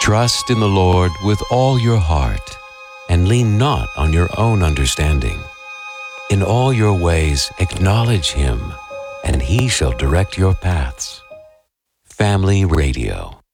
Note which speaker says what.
Speaker 1: Trust in the Lord with all your heart, and lean not on your own understanding. In all your ways acknowledge Him, and He shall direct your paths. Family Radio.